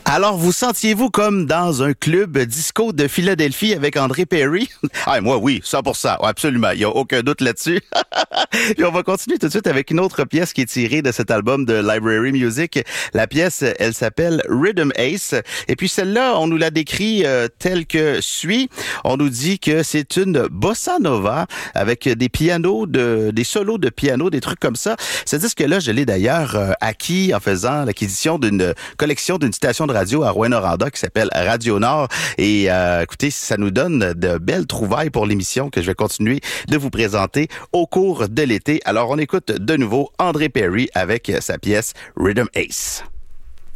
Alors, vous sentiez-vous comme dans un club disco de Philadelphie avec André Perry? Ah, moi, oui, 100%. Ouais, absolument. Il n'y a aucun doute là-dessus. Puis on va continuer tout de suite avec une autre pièce qui est tirée de cet album de Library Music. La pièce, elle s'appelle Rhythm Ace. Et puis celle-là, on nous la décrit telle que suit. On nous dit que c'est une bossa nova avec des pianos, des solos de piano, des trucs comme ça. Ce disque-là, je l'ai d'ailleurs acquis en faisant l'acquisition d'une collection d'une station de radio à Rouyn-Noranda qui s'appelle Radio Nord. Et écoutez, ça nous donne de belles trouvailles pour l'émission que je vais continuer de vous présenter au cours de l'été. Alors, on écoute de nouveau André Perry avec sa pièce Rhythm Ace.